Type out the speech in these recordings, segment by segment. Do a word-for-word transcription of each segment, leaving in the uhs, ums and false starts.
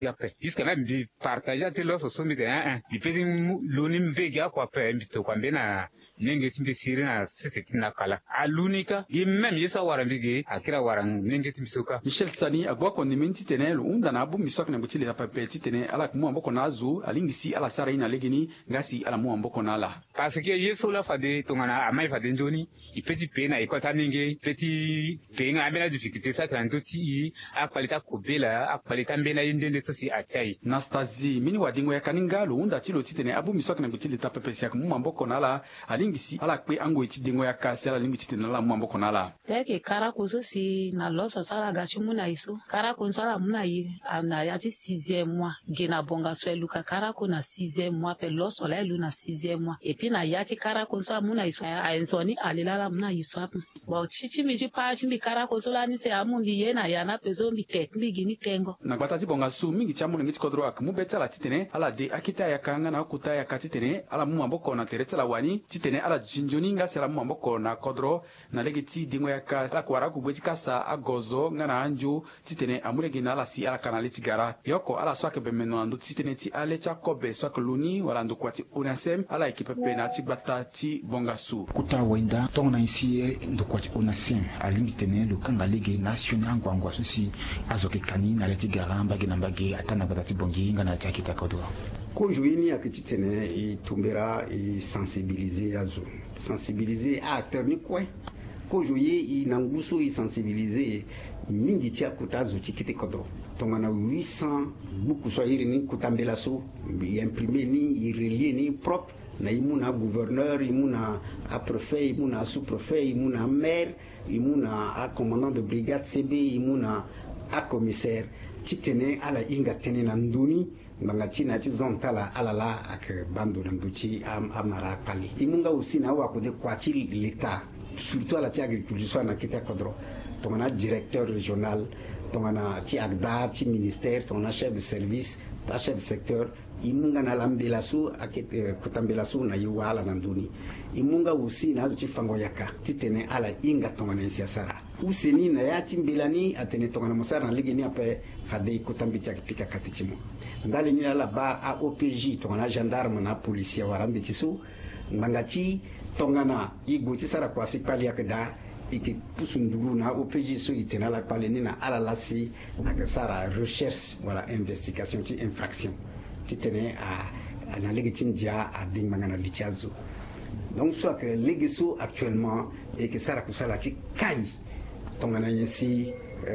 Jusqu'à même de partager à tel social media, il peut l'unim vega quoi per mbito kwa mbena nenge timbe siri na sisi na kala alunika ye même yesa warambige akira warang nenge timsoka Michel Tsani agwa kondimenti tenelo unda na abu misok na butile la papeti tene ala kumwa mboko nazo alingisi ala sara ina legeni ngasi ala mwa mboko nala parce que yeso la fade tongana amai fade njoni ipeti pena ikota ninge peti penga amena difficulté ça kan doti akwalita kobela akwalita mbena yindende sosi achai Nastazi mini wadingo ya kaningalo unda tilo titene abu misok na butile ta papesi ya kumwa mboko nala alingisi ala kwe ango iti dingo ya kasi ala lingisi tene ala mwa mboko nala teke kara kuzo si na loso sala gachi muna iso kara kunsala muna yi na yati sixième mois gena bonga sweluka kara kuna sixième mois pe loso la elu na sixième mois et puis na yati kara kunsala muna iso a enzoni alilala muna iso bo chichi miji pa chimbi kara kunsala ni se amu biye na yana pezo mbi tek mbi gini tengo na batati bonga su mingi chamu ngi kodro ak mu betala titene ala de akita ya kanga na kuta ya katitene ala mu maboko na teretala wani titene ala jinjoni nga sala mu maboko na kodro na legeti dingo ya ka ala kwara ku bweti kasa agozo ngana anju titene amurege na ala si ala kanali tigara yoko ala swake bemeno andu titene ti ale cha kobe swake luni wala ndu kwati unasem ala ekipe pena ti gbata ti bonga su kuta wenda tongna isi ndu kwati unasem alimbi tene le kanga lege national ngwangwa susi azoke kani na leti garamba gina mbage atana gbata ti bongi ngana cha kita kodro ko joini akititene i tumbera i sensibiliser azu sensibiliser a acteur ni quoi ko joye i nanguso i sensibiliser mingi tia kutazo tikite kodro tongana huit cents buku so iri ni kutambela so imprimer ni i relier ni propre na imuna gouverneur imuna a préfet imuna sous préfet imuna maire imuna a commandant de brigade C B imuna a commissaire titene ala inga tene na nduni mbanga china chi zontala ala la ak bando na mbuchi am amara pali imunga usina wa kode kwachi l'état surtout ala ti agriculture na kita kodro tongana directeur régional tongana ti agda ti ministère tongana chef de service ta chef de secteur imunga na lambela su akete kutambela su na yiwala na nduni imunga usina ti fango yaka titene ala inga tongana siasara useni na yati mbilani atene tongana musara na ligi ni ape fade kutambicha kipika katichimo ndali ni ala ba a O P J tongana gendarme na policier warambi tisu mbangachi tongana igoti sara kwa sipali yakda iki pusunduru na O P J so itena la pale ni na ala lasi akasara recherche wala investigation ti infraction titene a na ligi tindia a dingmangana lichazo donc soit que legiso actuellement et que sara kusala ti kai tongana yesi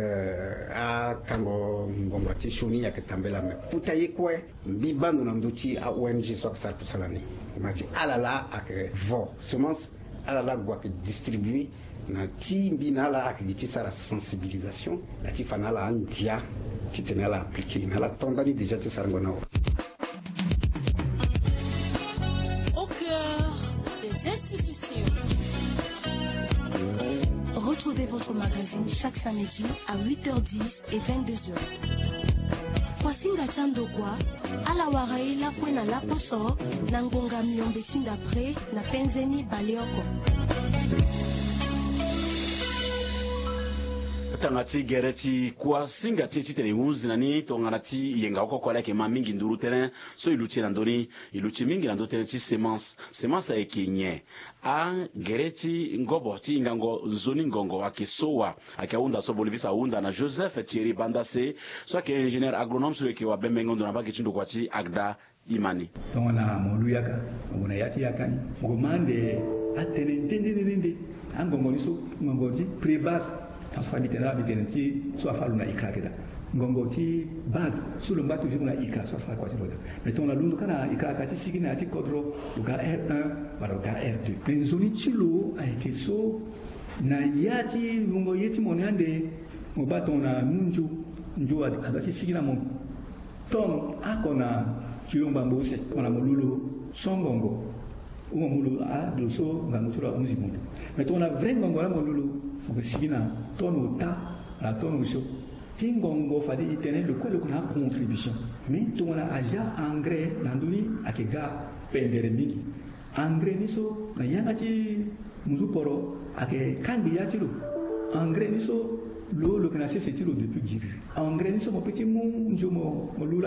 euh a kango ngomba ti shuni ya ketambela me puta yekwe mbibanu na ndochi a O N G so sara kusala ni machi alala ak vo semence alala gwa ke distribuer na ti mbinala ak ti sara sensibilisation la ti fanala antia ti tenala appliquer na la tondani déjà ti sara ngona au cœur des institutions. Retrouvez votre magazine chaque samedi à huit heures dix et vingt-deux heures. Kwasinga Chandokwa, ala waraila kwena la poso, nangonga miombe chinda pre, na penzeni baleoko. tangati gereti kwa singa ti titene uzi nani tongana ti yenga oko kwa lake ma mingi nduru tene so iluchi na ndoni iluchi mingi na ndo tene ti semence semence a ekinye a gereti ngobo ti ngango zoni ngongo akisowa akaunda so bolivisa unda na Joseph Thierry Bandase so ke ingénieur agronome so ke wa bembe ngondo na ba kichindo kwa ti agda imani tongana molu yaka ngona yati yakani ngomande atene ndende ndende angongo niso ngongo ti pré-base transfert littéraire bitenti soit fallu na ikrakeda ngongo ti base sur le bas toujours na ikra soit ça quoi c'est là mais on a l'undo kana ikraka ti sigina ti kodro luga R un para luga R deux mais zoni chilo a été so na yati lungo yeti monande mo baton na nunju nju adati sigina mon tom akona kilomba mbose ona molulu songongo umo mulu a doso ngamutura umuzimundu mais on a vrai ngongo na molulu ko sigina tono ta la tono so tingongo fadi itene le quoi le qu'on a contribution mais to na aja engrais nanduni akega pendere mingi engrais niso na yanga ti muzuporo ake kambi yati lo engrais niso lo lo kana se se tiro depuis giri engrais ni so mo petit mo njo mo mo lula